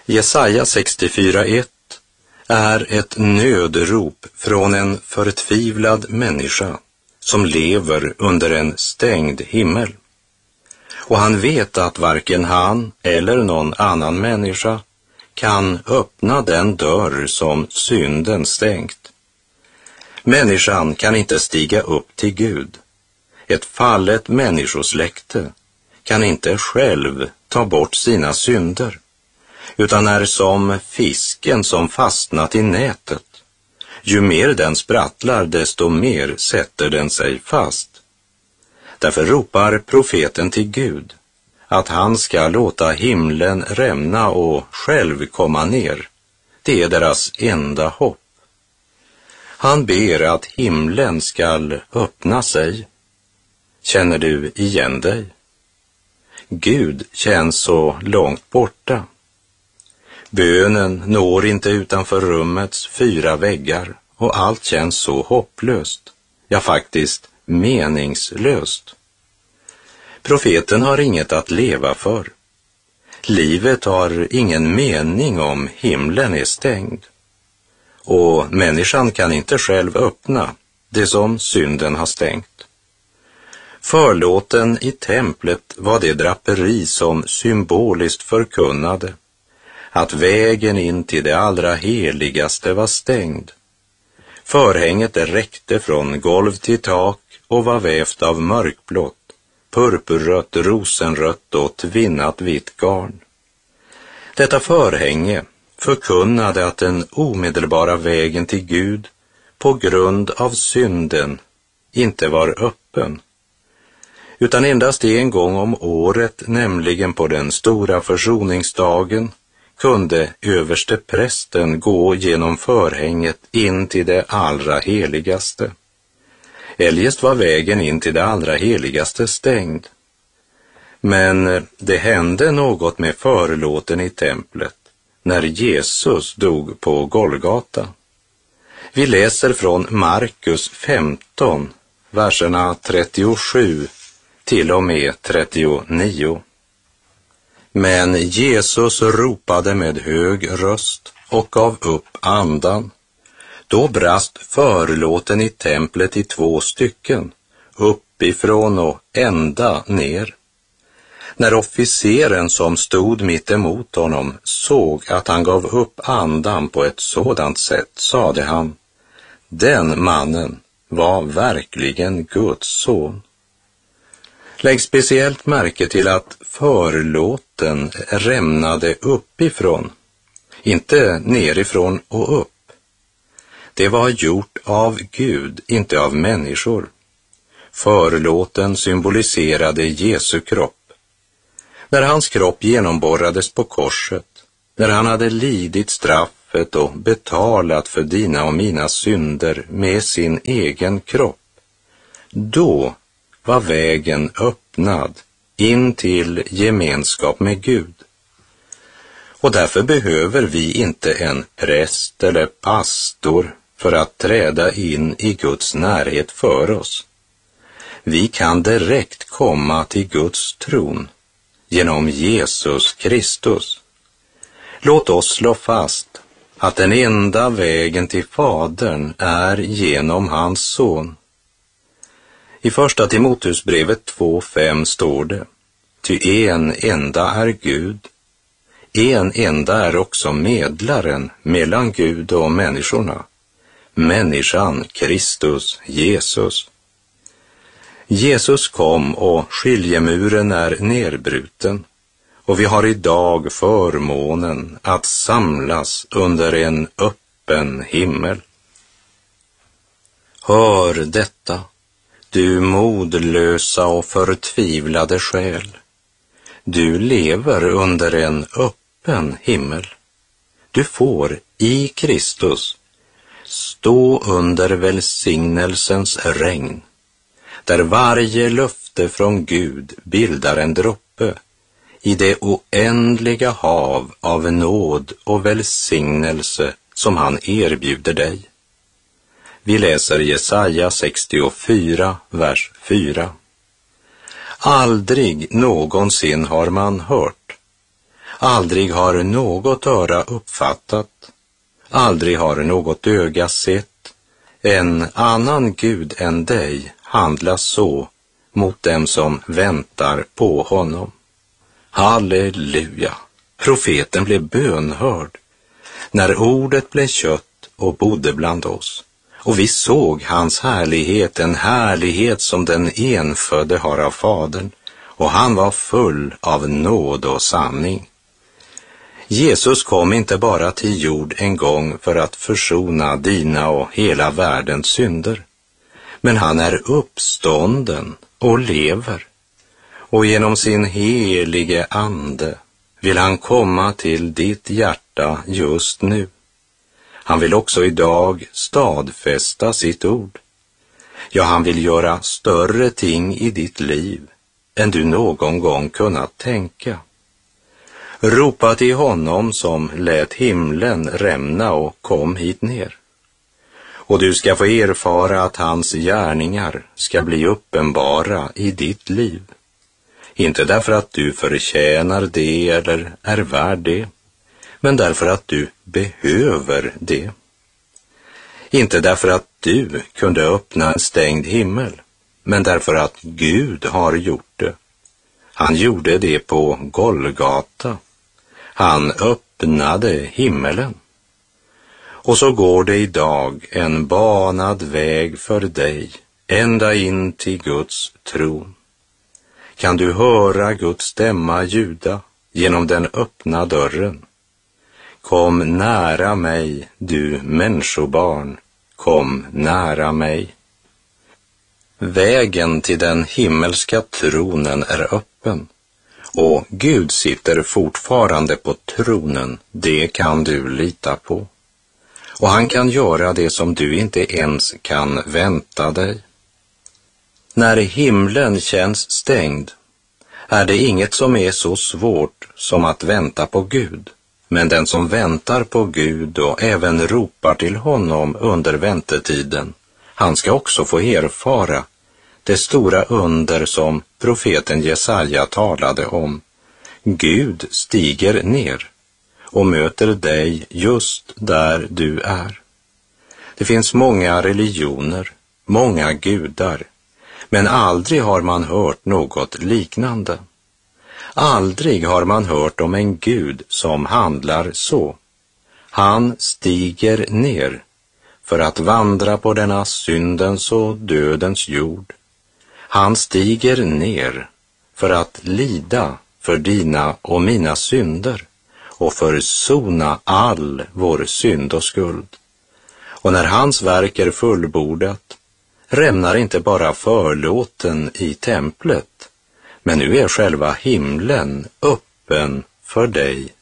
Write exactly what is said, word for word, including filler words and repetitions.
Jesaja sextiofyra ett är ett nödrop från en förtvivlad människa som lever under en stängd himmel. Och han vet att varken han eller någon annan människa kan öppna den dörr som synden stängt. Människan kan inte stiga upp till Gud. Ett fallet människosläkte kan inte själv ta bort sina synder, utan är som fisken som fastnat i nätet. Ju mer den sprattlar, desto mer sätter den sig fast. Därför ropar profeten till Gud att han ska låta himlen rämna och själv komma ner. Det är deras enda hopp. Han ber att himlen ska öppna sig. Känner du igen dig? Gud känns så långt borta. Bönen når inte utanför rummets fyra väggar och allt känns så hopplöst, ja faktiskt meningslöst. Profeten har inget att leva för. Livet har ingen mening om himlen är stängd. Och människan kan inte själv öppna det som synden har stängt. Förlåten i templet var det draperi som symboliskt förkunnade att vägen in till det allra heligaste var stängd. Förhänget räckte från golv till tak och var vävt av mörkblått, purpurrött, rosenrött och tvinnat vitt garn. Detta förhänge förkunnade att den omedelbara vägen till Gud på grund av synden inte var öppen, utan endast en gång om året, nämligen på den stora försoningsdagen, kunde överste prästen gå genom förhänget in till det allra heligaste. Eljest var vägen in till det allra heligaste stängd. Men det hände något med förlåten i templet när Jesus dog på Golgata. Vi läser från Markus femton, verserna trettiosju till och med trettionio. Men Jesus ropade med hög röst och gav upp andan. Då brast förlåten i templet i två stycken, uppifrån och ända ner. När officeren som stod mitt emot honom såg att han gav upp andan på ett sådant sätt, sade han: den mannen var verkligen Guds son. Lägg speciellt märke till att förlåten rämnade uppifrån, inte nerifrån och upp. Det var gjort av Gud, inte av människor. Förlåten symboliserade Jesu kropp. När hans kropp genomborrades på korset, när han hade lidit straffet och betalat för dina och mina synder med sin egen kropp, då var vägen öppnad in till gemenskap med Gud. Och därför behöver vi inte en präst eller pastor för att träda in i Guds närhet för oss. Vi kan direkt komma till Guds tron genom Jesus Kristus. Låt oss slå fast att den enda vägen till Fadern är genom hans son. I första Timoteusbrevet två fem står det: ty en enda är Gud, en enda är också medlaren mellan Gud och människorna, människan Kristus Jesus. Jesus kom och skiljemuren är nerbruten, och vi har idag förmånen att samlas under en öppen himmel. Hör detta, du modlösa och förtvivlade själ. Du lever under en öppen himmel. Du får i Kristus stå under välsignelsens regn, där varje löfte från Gud bildar en droppe i det oändliga hav av nåd och välsignelse som han erbjuder dig. Vi läser Jesaja sextiofyra, vers fyra. Aldrig någonsin har man hört, aldrig har något öra uppfattat, aldrig har något öga sett en annan Gud än dig handla så mot dem som väntar på honom. Halleluja! Profeten blev bönhörd när ordet blev kött och bodde bland oss. Och vi såg hans härlighet, en härlighet som den enfödde har av Fadern, och han var full av nåd och sanning. Jesus kom inte bara till jord en gång för att försona dina och hela världens synder, men han är uppstånden och lever, och genom sin helige ande vill han komma till ditt hjärta just nu. Han vill också idag stadfästa sitt ord. Ja, han vill göra större ting i ditt liv än du någon gång kunnat tänka. Ropa till honom som lät himlen rämna och kom hit ner. Och du ska få erfara att hans gärningar ska bli uppenbara i ditt liv. Inte därför att du förtjänar det eller är värd det, men därför att du behöver det. Inte därför att du kunde öppna en stängd himmel, men därför att Gud har gjort det. Han gjorde det på Golgata. Han öppnade himmelen. Och så går det idag en banad väg för dig ända in till Guds tron. Kan du höra Guds stämma ljuda genom den öppna dörren? Kom nära mig, du människobarn, kom nära mig. Vägen till den himmelska tronen är öppen, och Gud sitter fortfarande på tronen, det kan du lita på. Och han kan göra det som du inte ens kan vänta dig. När himlen känns stängd är det inget som är så svårt som att vänta på Gud. Men den som väntar på Gud och även ropar till honom under väntetiden, han ska också få erfara det stora under som profeten Jesaja talade om. Gud stiger ner och möter dig just där du är. Det finns många religioner, många gudar, men aldrig har man hört något liknande. Aldrig har man hört om en Gud som handlar så. Han stiger ner för att vandra på denna syndens och dödens jord. Han stiger ner för att lida för dina och mina synder och försona all vår synd och skuld. Och när hans verk är fullbordat rämnar inte bara förlåten i templet, men nu är själva himlen öppen för dig